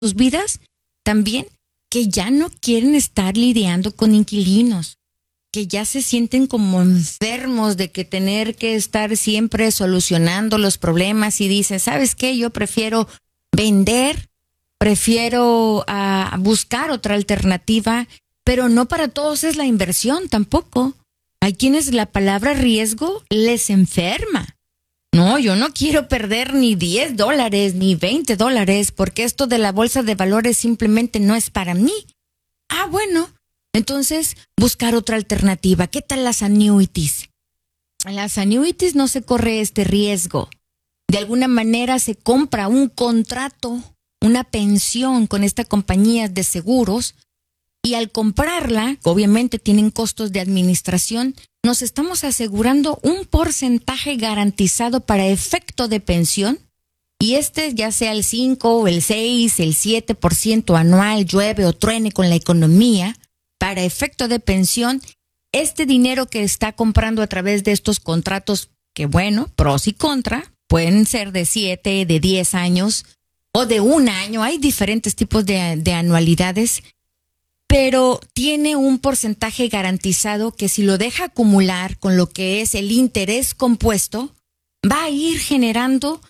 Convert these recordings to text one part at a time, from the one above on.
sus vidas también, que ya no quieren estar lidiando con inquilinos, que ya se sienten como enfermos de que tener que estar siempre solucionando los problemas y dicen, ¿sabes qué? Yo prefiero vender, prefiero buscar otra alternativa, pero no para todos es la inversión tampoco. Hay quienes la palabra riesgo les enferma. No, yo no quiero perder ni $10, ni $20, porque esto de la bolsa de valores simplemente no es para mí. Ah, bueno, entonces buscar otra alternativa. ¿Qué tal las annuities? En las annuities no se corre este riesgo. De alguna manera se compra un contrato, una pensión con esta compañía de seguros, y al comprarla, obviamente tienen costos de administración, nos estamos asegurando un porcentaje garantizado para efecto de pensión, y ya sea el 5, el 6, el 7% anual, llueve o truene con la economía, para efecto de pensión, este dinero que está comprando a través de estos contratos, que bueno, pros y contra, pueden ser de 7, de 10 años o de un año, hay diferentes tipos de anualidades, pero tiene un porcentaje garantizado que si lo deja acumular con lo que es el interés compuesto, va a ir generando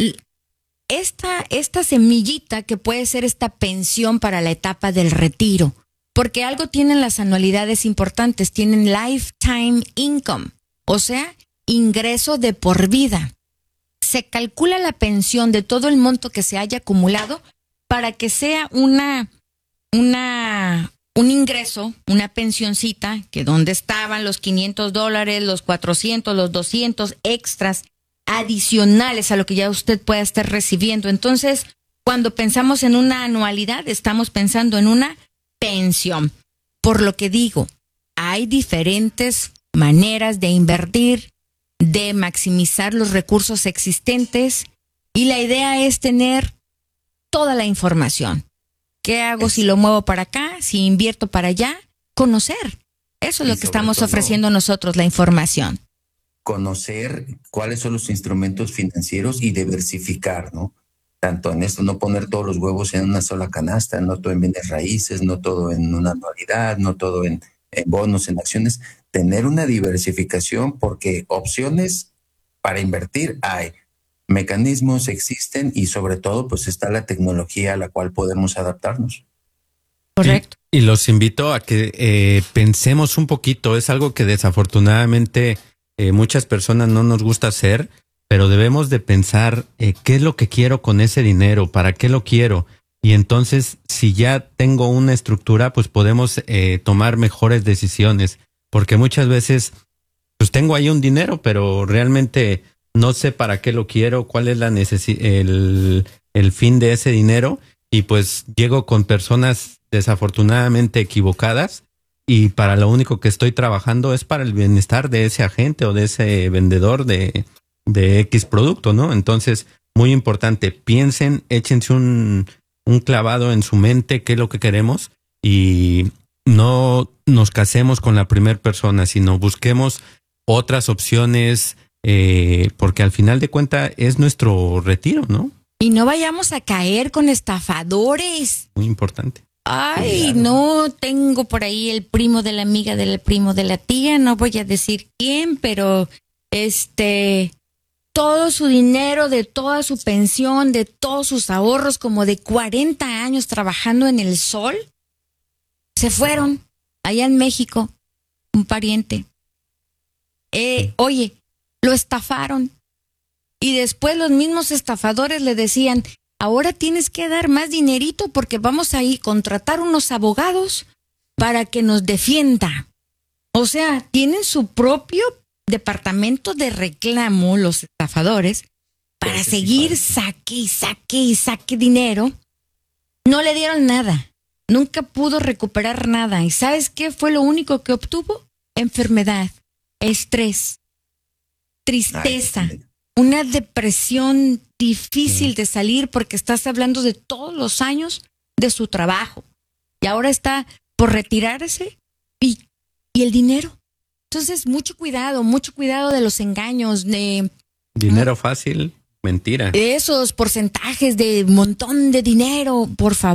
esta semillita que puede ser esta pensión para la etapa del retiro. Porque algo tienen las anualidades importantes, tienen lifetime income, o sea, ingreso de por vida. Se calcula la pensión de todo el monto que se haya acumulado para que sea un ingreso, una pensioncita, que donde estaban los $500, los 400, los 200 extras adicionales a lo que ya usted pueda estar recibiendo. Entonces, cuando pensamos en una anualidad, estamos pensando en una pensión. Por lo que digo, hay diferentes maneras de invertir, de maximizar los recursos existentes, y la idea es tener toda la información. ¿Qué hago si lo muevo para acá? Si invierto para allá, conocer. Eso es lo que estamos ofreciendo nosotros, la información. Conocer cuáles son los instrumentos financieros y diversificar, ¿no? Tanto en esto, no poner todos los huevos en una sola canasta, no todo en bienes raíces, no todo en una anualidad, no todo en bonos, en acciones. Tener una diversificación, porque opciones para invertir hay. Mecanismos existen y sobre todo pues está la tecnología a la cual podemos adaptarnos. Correcto. Y los invito a que pensemos un poquito. Es algo que desafortunadamente muchas personas no nos gusta hacer, pero debemos de pensar qué es lo que quiero con ese dinero, para qué lo quiero. Y entonces, si ya tengo una estructura, pues podemos tomar mejores decisiones. Porque muchas veces, pues tengo ahí un dinero, pero realmente no sé para qué lo quiero, cuál es el fin de ese dinero, y pues llego con personas desafortunadamente equivocadas, y para lo único que estoy trabajando es para el bienestar de ese agente o de ese vendedor de X producto, ¿no? Entonces, muy importante, piensen, échense un clavado en su mente qué es lo que queremos, y no nos casemos con la primera persona, sino busquemos otras opciones, porque al final de cuentas es nuestro retiro, ¿no? Y no vayamos a caer con estafadores. Muy importante. Ay, claro. No, tengo por ahí el primo de la amiga del primo de la tía, no voy a decir quién, pero todo su dinero, de toda su pensión, de todos sus ahorros, como de 40 años trabajando en el sol, se fueron allá en México, un pariente. Oye, lo estafaron. Y después los mismos estafadores le decían, ahora tienes que dar más dinerito porque vamos a ir a contratar unos abogados para que nos defienda. O sea, tienen su propio departamento de reclamo, los estafadores, para seguir saque y saque y saque dinero. No le dieron nada. Nunca pudo recuperar nada. ¿Y sabes qué fue lo único que obtuvo? Enfermedad, estrés, tristeza, una depresión difícil de salir, porque estás hablando de todos los años de su trabajo. Y ahora está por retirarse y el dinero. Entonces, mucho cuidado de los engaños. Dinero fácil, Mentira. Esos porcentajes de montón de dinero, por favor.